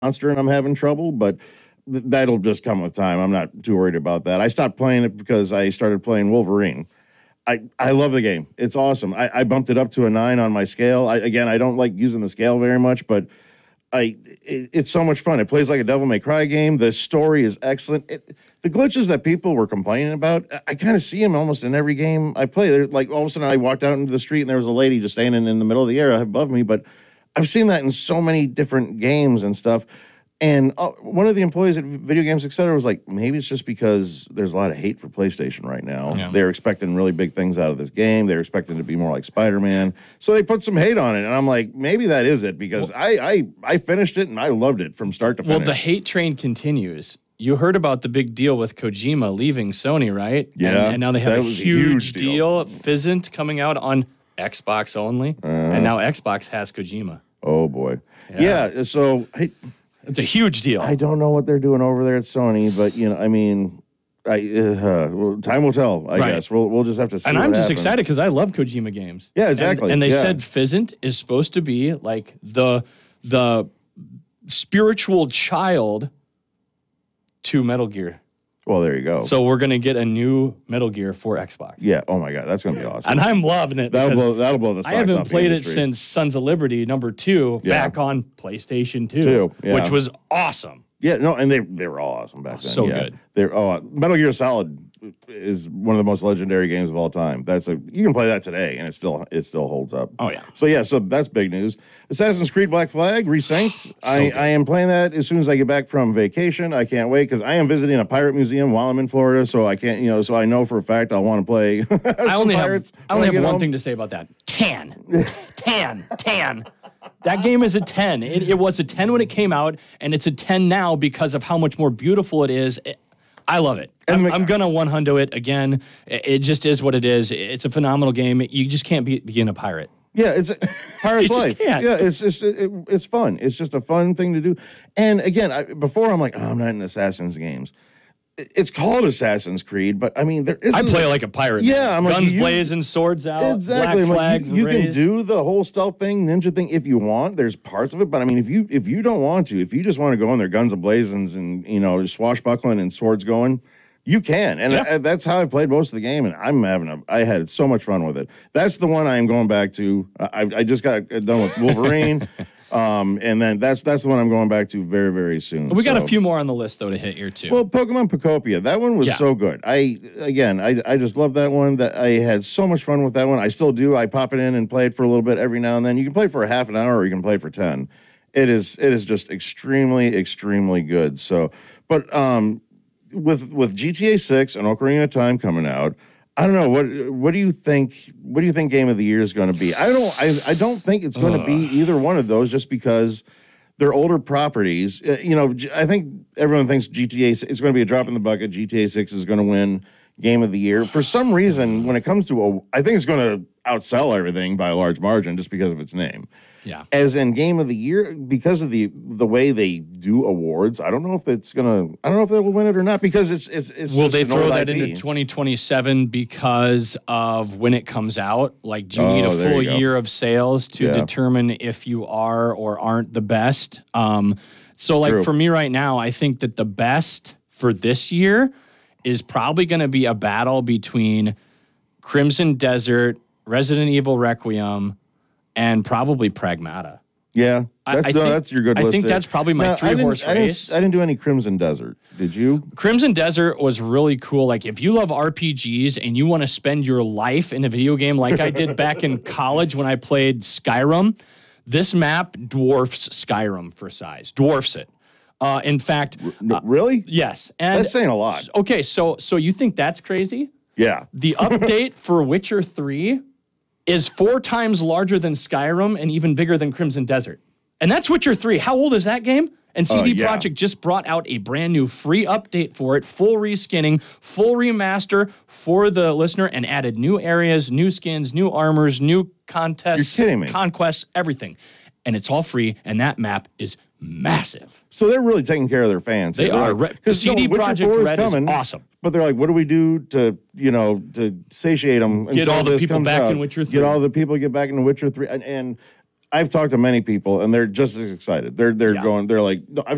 monster and I'm having trouble, but that'll just come with time. I'm not too worried about that. I stopped playing it because I started playing Wolverine. I love the game. It's awesome. I bumped it up to a 9 on my scale. Again, I don't like using the scale very much, but it's so much fun. It plays like a Devil May Cry game. The story is excellent. The glitches that people were complaining about, I kind of see them almost in every game I play. Like all of a sudden, I walked out into the street and there was a lady just standing in the middle of the air above me. But I've seen that in so many different games and stuff. And one of the employees at Video Games Etc. was like, maybe it's just because there's a lot of hate for PlayStation right now. Yeah. They're expecting really big things out of this game. They're expecting it to be more like Spider-Man. So they put some hate on it. And I'm like, maybe that is it, because I finished it and I loved it from start to finish. Well, the hate train continues. You heard about the big deal with Kojima leaving Sony, right? Yeah. And now they have a huge deal. Physint coming out on Xbox only. And now Xbox has Kojima. Oh, boy. Yeah, so... It's a huge deal. I don't know what they're doing over there at Sony, but I mean, well, time will tell. I guess we'll just have to see. And I'm just excited because I love Kojima games. Yeah, exactly. And they said Physint is supposed to be like the spiritual child to Metal Gear. Well, there you go. So we're going to get a new Metal Gear for Xbox. Yeah. Oh my God, that's going to be awesome. And I'm loving it. That'll blow the socks off. I haven't played it since Sons of Liberty #2 back on PlayStation 2, which was awesome. Yeah. No, and they were all awesome back then. So good. Metal Gear Solid is one of the most legendary games of all time. You can play that today and it still holds up. Oh yeah. So that's big news. Assassin's Creed Black Flag resynced. I am playing that as soon as I get back from vacation. I can't wait because I am visiting a pirate museum while I'm in Florida, so I can't, so I know for a fact I'll want to play I only pirates. I only have one thing to say about that. Tan. That game is a 10. It was a 10 when it came out, and it's a 10 now because of how much more beautiful it is. I love it. I'm going to 100 it again. It just is what it is. It's a phenomenal game. You just can't be a pirate. Yeah, it's pirate's life. Can't. Yeah, it's fun. It's just a fun thing to do. And again, before I'm like, I'm not in Assassin's games. It's called Assassin's Creed, but I mean, there isn't. I play like a pirate. Yeah, I'm guns like, blazing, swords out. Exactly. Black flag you can raised. do the whole stealth thing, ninja thing if you want. There's parts of it, but I mean, if you don't want to, if you just want to go in there, guns blazing and swashbuckling and swords going, you can. And that's how I played most of the game, and I had so much fun with it. That's the one I am going back to. I just got done with Wolverine. And then that's the one I'm going back to very, very soon. We got a few more on the list, though, to hit here, too. Well, Pokemon Pocopia, that one was so good. I just love that one. That I had so much fun with that one. I still do. I pop it in and play it for a little bit every now and then. You can play it for a half an hour or you can play it for 10. It is just extremely, extremely good. So, but with GTA 6 and Ocarina of Time coming out, I don't know what do you think? What do you think Game of the Year is going to be? I don't think it's going to be either one of those, just because they're older properties. I think everyone thinks GTA it's going to be a drop in the bucket. GTA 6 is going to win Game of the Year for some reason. When it comes to I think it's going to outsell everything by a large margin just because of its name. Yeah. As in Game of the Year, because of the way they do awards, I don't know if they will win it or not, because it's will just they throw that IP. into 2027 because of when it comes out? Like, do you need a full year of sales to determine if you are or aren't the best? So for me right now, I think that the best for this year is probably going to be a battle between Crimson Desert, Resident Evil Requiem, and probably Pragmata. Yeah, that's your good list. I think that's probably my three-horse race. I didn't do any Crimson Desert. Did you? Crimson Desert was really cool. Like, if you love RPGs and you want to spend your life in a video game like I did back in college when I played Skyrim, this map dwarfs Skyrim for size. Dwarfs it. In fact... Really? Yes. And that's saying a lot. Okay, so you think that's crazy? Yeah. The update for Witcher 3 is 4 times larger than Skyrim and even bigger than Crimson Desert. And that's Witcher 3. How old is that game? And CD Projekt just brought out a brand new free update for it, full reskinning, full remaster for the listener, and added new areas, new skins, new armors, new contests, You're kidding me. conquests, everything. And it's all free, and that map is massive. So they're really taking care of their fans. They are. The CD Projekt Red is awesome. But they're like, what do we do to satiate them? Get all the people back in Witcher 3. Get all the people get back into Witcher 3. And I've talked to many people, and they're just as excited. They're going. They're like, no, I've